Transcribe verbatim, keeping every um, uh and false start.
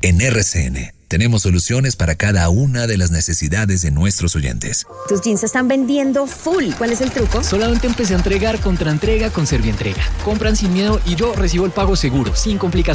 En R C N tenemos soluciones para cada una de las necesidades de nuestros oyentes. Tus jeans se están vendiendo full. ¿Cuál es el truco? Solamente empecé a entregar contra entrega con Servientrega. Compran sin miedo y yo recibo el pago seguro, sin complicaciones.